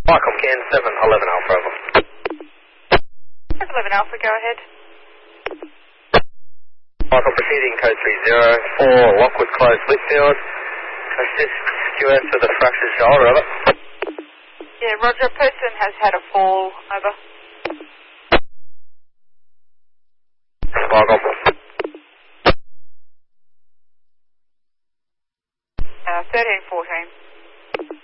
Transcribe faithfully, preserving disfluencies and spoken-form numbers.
Michael Can seven eleven Alpha over. seven eleven Alpha, go ahead. Michael proceeding code three zero four, Lockwood Close, Whitfield. Assist Q S with a fractured shoulder, over. Yeah, roger, person has had a fall, over. Michael. Uh, thirteen fourteen.